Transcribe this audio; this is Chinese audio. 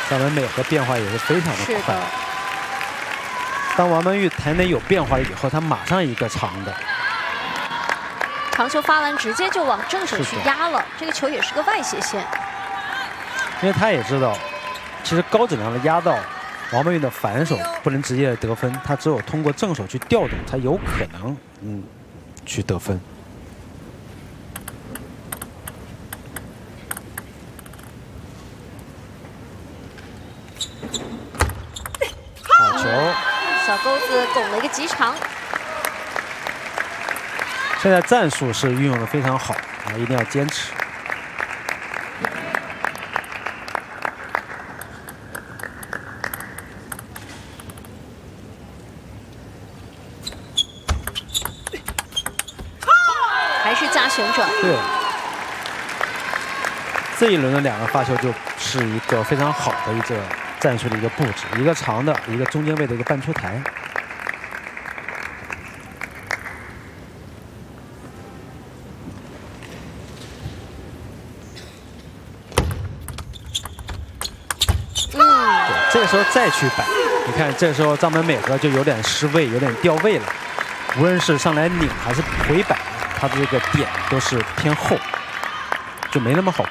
张文美和变化也是非常的快。 是的。 当王曼玉台内有变化了以后，她马上一个长的。 长球发完，直接就往正手去压了。这个球也是个外斜线， 因为他也知道，其实高质量的压到王曼玉的反手不能直接得分，他只有通过正手去调动，才有可能去得分。好球！ 小钩子拱了一个极长。 现在战术是运用的非常好啊，一定要坚持。 还是加旋转。 对，这一轮的2个发球就是一个非常好的一个战术的一个布置，一个长的，一个中间位的一个半出台。 这个时候再去摆，你看这时候张本美和就有点失位，有点掉位了。无论是上来拧还是回摆，它的这个点都是偏后，就没那么好